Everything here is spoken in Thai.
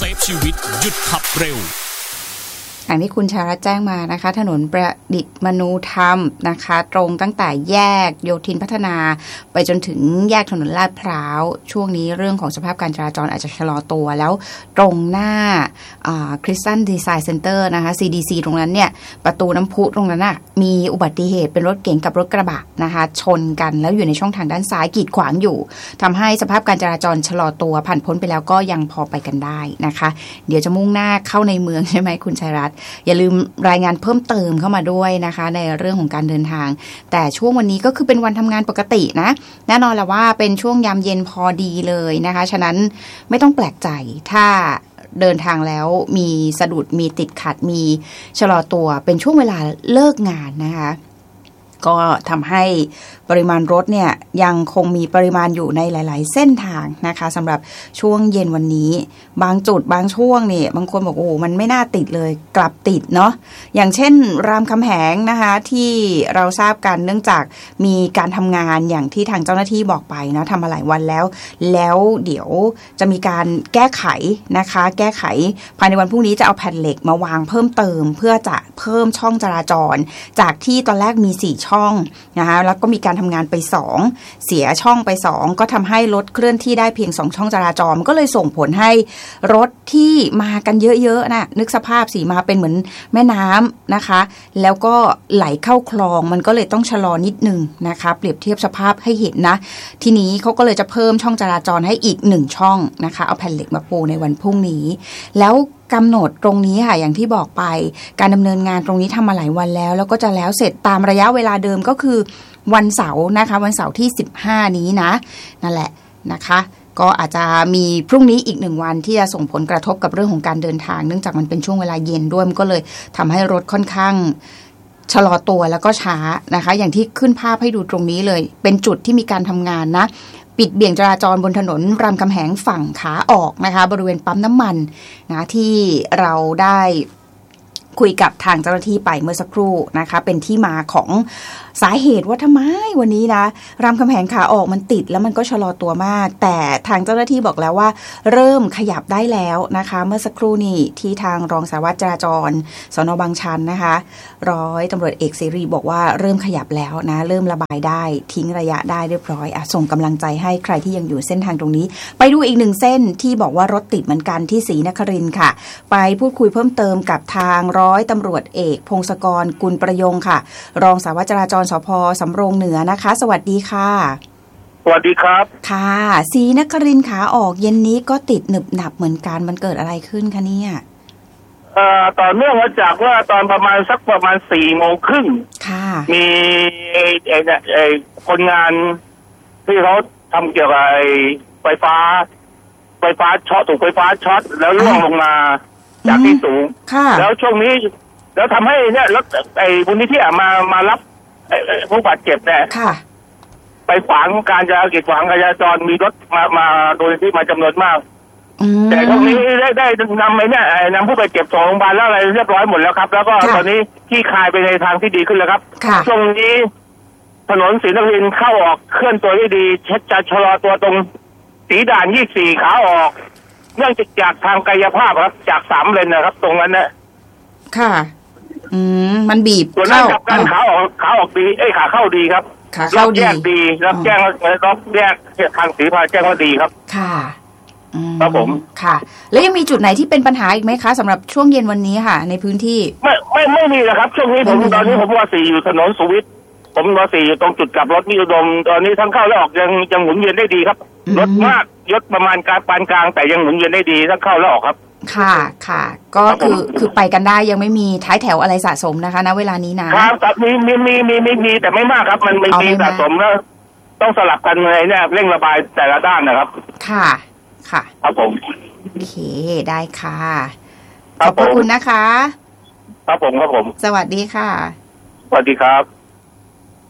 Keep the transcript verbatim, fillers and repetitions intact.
ซฟชีวิตหยุดขับเร็วอย่างที่คุณชารัตน์แจ้งมานะคะถนนประดิษฐ์มนูธรรมนะคะตรงตั้งแต่แยกโยธินพัฒนาไปจนถึงแยกถนนลาดพร้าวช่วงนี้เรื่องของสภาพการจราจรอาจจะชะลอตัวแล้วตรงหน้าคริสตันดีไซน์เซ็นเตอร์นะคะ ซี ดี ซี ตรงนั้นเนี่ยประตูน้ำพุตรงนั้นน่ะมีอุบัติเหตุเป็นรถเก๋งกับรถกระบะนะคะชนกันแล้วอยู่ในช่องทางด้านซ้ายกีดขวางอยู่ทำให้สภาพการจราจรชะลอตัวผ่านพ้นไปแล้วก็ยังพอไปกันได้นะคะเดี๋ยวจะมุ่งหน้าเข้าในเมืองใช่ไหมคุณชัยรัตน์อย่าลืมรายงานเพิ่มเติมเข้ามาด้วยนะคะในเรื่องของการเดินทางแต่ช่วงวันนี้ก็คือเป็นวันทำงานปกตินะแน่นอนแหละว่าเป็นช่วงยามเย็นพอดีเลยนะคะฉะนั้นไม่ต้องแปลกใจถ้าเดินทางแล้วมีสะดุดมีติดขัดมีชะลอตัวเป็นช่วงเวลาเลิกงานนะคะก็ทำให้ปริมาณรถเนี่ยยังคงมีปริมาณอยู่ในหลายๆเส้นทางนะคะสำหรับช่วงเย็นวันนี้บางจุดบางช่วงเนี่ยบางคนบอกโอ้มันไม่น่าติดเลยกลับติดเนาะอย่างเช่นรามคำแหงนะคะที่เราทราบกันเนื่องจากมีการทำงานอย่างที่ทางเจ้าหน้าที่บอกไปนะทำมาหลายวันแล้วแล้วเดี๋ยวจะมีการแก้ไขนะคะแก้ไขภายในวันพรุ่งนี้จะเอาแผ่นเหล็กมาวางเพิ่มเติมเพื่อจะเพิ่มช่องจราจรจากที่ตอนแรกมีสี่ช่องนะคะแล้วก็มีการทำงานไปสองเสียช่องไปสองก็ทำให้รถเคลื่อนที่ได้เพียงสองช่องจราจรมันก็เลยส่งผลให้รถที่มากันเยอะๆนะนึกสภาพสิมาเป็นเหมือนแม่น้ำนะคะแล้วก็ไหลเข้าคลองมันก็เลยต้องชะลอนิดนึงนะคะเปรียบเทียบสภาพให้เห็นนะทีนี้เขาก็เลยจะเพิ่มช่องจราจรให้อีกหนึ่งช่องนะคะเอาแผ่นเหล็กมาปูในวันพรุ่งนี้แล้วกำหนดตรงนี้ค่ะอย่างที่บอกไปการดำเนินงานตรงนี้ทำมาหลายวันแล้วแล้วก็จะแล้วเสร็จตามระยะเวลาเดิมก็คือวันเสาร์นะคะวันเสาร์ที่สิบห้านี้นะนั่นแหละนะคะก็อาจจะมีพรุ่งนี้อีกหนึ่งวันที่จะส่งผลกระทบกับเรื่องของการเดินทางเนื่องจากมันเป็นช่วงเวลาเย็นด้วยมันก็เลยทำให้รถค่อนข้างชะลอตัวแล้วก็ช้านะคะอย่างที่ขึ้นภาพให้ดูตรงนี้เลยเป็นจุดที่มีการทำงานนะปิดเบี่ยงจราจรบนถนนรามคำแหงฝั่งขาออกนะคะบริเวณปั๊มน้ำมันนะที่เราได้คุยกับทางเจ้าหน้าที่ไปเมื่อสักครู่นะคะเป็นที่มาของสาเหตุว่าทำไมวันนี้นะรามคำแหงขาออกมันติดแล้วมันก็ชะลอตัวมากแต่ทางเจ้าหน้าที่บอกแล้วว่าเริ่มขยับได้แล้วนะคะเมื่อสักครู่นี้ที่ทางรองสารวัตรจราจรสน.บางชันนะคะร้อยตำรวจเอกเสรีบอกว่าเริ่มขยับแล้วนะเริ่มระบายได้ทิ้งระยะได้เรียบร้อยอ่ะส่งกำลังใจให้ใครที่ยังอยู่เส้นทางตรงนี้ไปดูอีกหนึ่งเส้นที่บอกว่ารถติดเหมือนกันที่ศรีนครินทร์ค่ะไปพูดคุยเพิ่มเติมกับทางร้อยตำรวจเอกพงศกรกุลประยงค่ะรองสารวัตรจราจรสภ.สำโรงเหนือนะคะสวัสดีค่ะสวัสดีครับค่ะศรีนครินทร์ขาออกเย็นนี้ก็ติดหนึบหนับเหมือนกันมันเกิดอะไรขึ้นคะเนี่ยเอ่อต่อเนื่องมาจากว่าตอนประมาณสักประมาณสี่โมงครึ่งค่ะมีไอ้ไอ้ไอ้คนงานที่เขาทำเกี่ยวกับไอ้ไฟฟ้าไฟฟ้าช็อตถูกไฟฟ้าช็อตแล้วร่วงลงมาจากที่สูงแล้วช่วงนี้แล้วทำให้เนี่ยรถไอ้บุญนิธิมามารับผู้บาดเจ็บเนี่ยไปขวางการจราจรขวางการจราจรมีรถมามาโดยที่มาจำนวนมากแต่ตรงนี้ได้ได้นำไปเนี่ยนำผู้บาดเจ็บส่งโรงพยาบาลแล้วอะไรเรียบร้อยหมดแล้วครับแล้วก็ตอนนี้ที่คลายไปในทางที่ดีขึ้นแล้วครับช่วงนี้ถนนศรีนครินทร์เข้าออกเคลื่อนตัวได้ดีจะชะลอตัวตรงสีด่านยี่สิบสี่ขาออกเนื่องจากจากทางกายภาพครับจากสามเลนนะครับตรงนั้นนะค่ะอืมมันบีบเข้าการขาออกขาออกดีเอ้ยขาเข้าดีครับขาเข้าดีดีรับแจ้งรับแจ้งทางศรีพาแจ้งว่าดีครับค่ะครับผมค่ะแล้วยังมีจุดไหนที่เป็นปัญหาอีกไหมคะสำหรับช่วงเย็นวันนี้ค่ะในพื้นที่ไม่ไม่ไม่มีนะครับช่วงนี้ผมตอนนี้ผมว่าสี่อยู่ถนนสุวิทย์ผมว่าสี่อยู่ตรงจุดกลับรถนิยมตอนนี้ทั้งเข้าและออกยังยังหมุนเวียนได้ดีครับรถมากยศประมาณการปานกลางแต่ยังหมุนเวียนได้ดีทั้งเข้าและออกครับค่ะค่ะก็คือคือไปกันได้ยังไม่มีท้ายแถวอะไรสะสมนะคะณเวลานี้นะครับมีมีมีมีมีมีแต่ไม่มากครับมันไม่มีสะสมแล้วต้องสลับกันเลยเนี่ยเร่งระบายแต่ละด้านนะครับค่ะค่ะครับผมโอเคได้ค่ะขอบคุณนะคะครับผมครับผมสวัสดีค่ะสวัสดีครับ